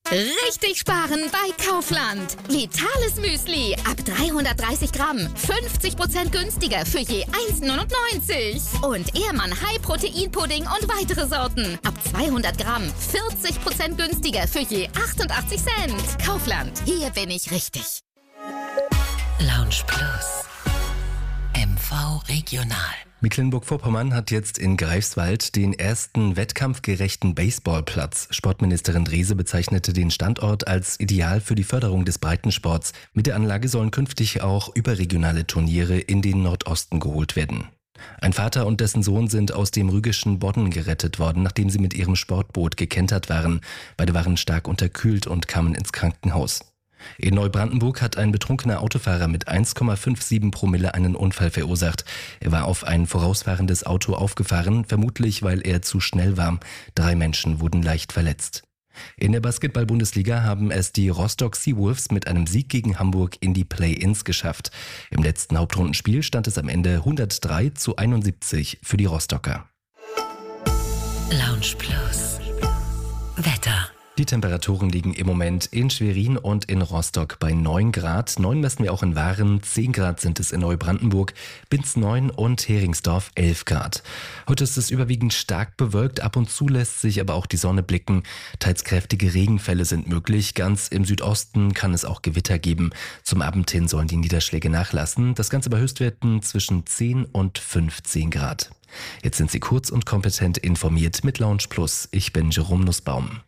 Richtig sparen bei Kaufland. Vitales Müsli ab 330 Gramm. 50% günstiger für je 1,99. Und Ehrmann High Protein Pudding und weitere Sorten. Ab 200 Gramm. 40% günstiger für je 88 Cent. Kaufland. Hier bin ich richtig. Lounge Plus. MV Regional. Mecklenburg-Vorpommern hat jetzt in Greifswald den ersten wettkampfgerechten Baseballplatz. Sportministerin Drese bezeichnete den Standort als ideal für die Förderung des Breitensports. Mit der Anlage sollen künftig auch überregionale Turniere in den Nordosten geholt werden. Ein Vater und dessen Sohn sind aus dem rügischen Bodden gerettet worden, nachdem sie mit ihrem Sportboot gekentert waren. Beide waren stark unterkühlt und kamen ins Krankenhaus. In Neubrandenburg hat ein betrunkener Autofahrer mit 1,57 Promille einen Unfall verursacht. Er war auf ein vorausfahrendes Auto aufgefahren, vermutlich weil er zu schnell war. 3 Menschen wurden leicht verletzt. In der Basketball-Bundesliga haben es die Rostock Seawolves mit einem Sieg gegen Hamburg in die Play-ins geschafft. Im letzten Hauptrundenspiel stand es am Ende 103:71 für die Rostocker. Lounge Plus. Wetter. Die Temperaturen liegen im Moment in Schwerin und in Rostock bei 9 Grad. 9 messen wir auch in Waren, 10 Grad sind es in Neubrandenburg, Binz 9 und Heringsdorf 11 Grad. Heute ist es überwiegend stark bewölkt, ab und zu lässt sich aber auch die Sonne blicken. Teils kräftige Regenfälle sind möglich, ganz im Südosten kann es auch Gewitter geben. Zum Abend hin sollen die Niederschläge nachlassen, das Ganze bei Höchstwerten zwischen 10 und 15 Grad. Jetzt sind Sie kurz und kompetent informiert mit Lounge Plus. Ich bin Jerome Nussbaum.